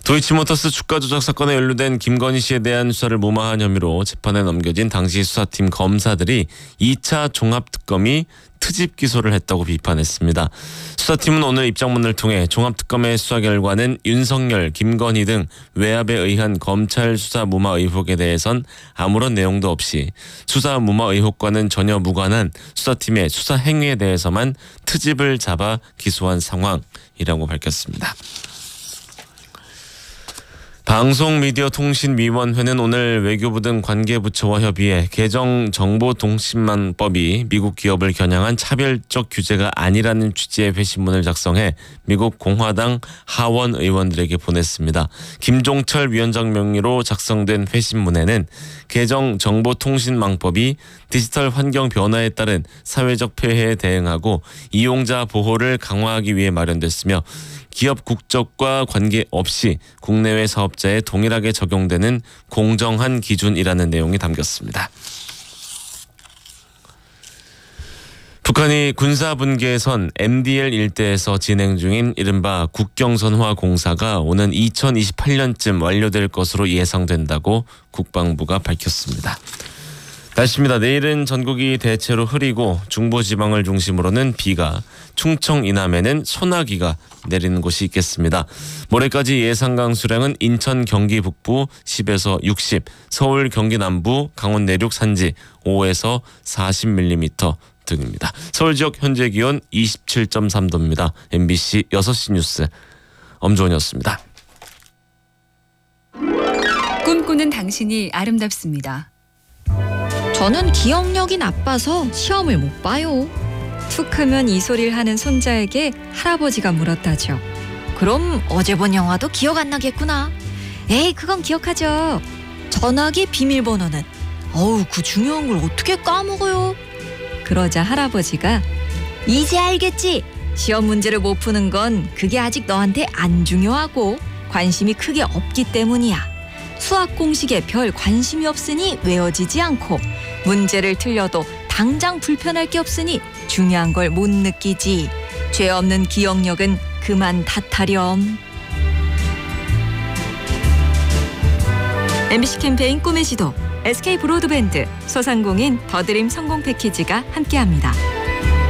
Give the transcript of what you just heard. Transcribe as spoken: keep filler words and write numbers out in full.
도이치모터스 주가 조작 사건에 연루된 김건희 씨에 대한 수사를 무마한 혐의로 재판에 넘겨진 당시 수사팀 검사들이 이 차 종합특검이 트집 기소를 했다고 비판했습니다. 수사팀은 오늘 입장문을 통해 종합특검의 수사 결과는 윤석열, 김건희 등 외압에 의한 검찰 수사 무마 의혹에 대해선 아무런 내용도 없이 수사 무마 의혹과는 전혀 무관한 수사팀의 수사 행위에 대해서만 트집을 잡아 기소한 상황이라고 밝혔습니다. 방송미디어통신위원회는 오늘 외교부 등 관계부처와 협의해 개정정보통신망법이 미국 기업을 겨냥한 차별적 규제가 아니라는 취지의 회신문을 작성해 미국 공화당 하원 의원들에게 보냈습니다. 김종철 위원장 명의로 작성된 회신문에는 개정정보통신망법이 디지털 환경 변화에 따른 사회적 폐해에 대응하고 이용자 보호를 강화하기 위해 마련됐으며 기업 국적과 관계없이 국내외 사업자에 동일하게 적용되는 공정한 기준이라는 내용이 담겼습니다. 북한이 군사분계선 엠디엘 일대에서 진행 중인 이른바 국경선화 공사가 오는 이천이십팔 년쯤 완료될 것으로 예상된다고 국방부가 밝혔습니다. 날씨입니다. 내일은 전국이 대체로 흐리고 중부지방을 중심으로는 비가, 충청 이남에는 소나기가 내리는 곳이 있겠습니다. 모레까지 예상 강수량은 인천 경기 북부 십에서 육십, 서울 경기 남부 강원 내륙 산지 오에서 사십 밀리미터 등입니다. 서울 지역 현재 기온 이십칠 점 삼 도입니다. 엠비씨 여섯 시 뉴스 엄조원이었습니다. 꿈꾸는 당신이 아름답습니다. 저는 기억력이 나빠서 시험을 못 봐요. 툭하면 이 소리를 하는 손자에게 할아버지가 물었다죠. 그럼 어제 본 영화도 기억 안 나겠구나. 에이, 그건 기억하죠. 전화기 비밀번호는 어우, 그 중요한 걸 어떻게 까먹어요. 그러자 할아버지가 이제 알겠지. 시험 문제를 못 푸는 건 그게 아직 너한테 안 중요하고 관심이 크게 없기 때문이야. 수학 공식에 별 관심이 없으니 외워지지 않고 문제를 틀려도 당장 불편할 게 없으니 중요한 걸 못 느끼지. 죄 없는 기억력은 그만 탓하렴. 엠비씨 캠페인 꿈의 지도, 에스케이 브로드밴드, 소상공인 더드림 성공 패키지가 함께합니다.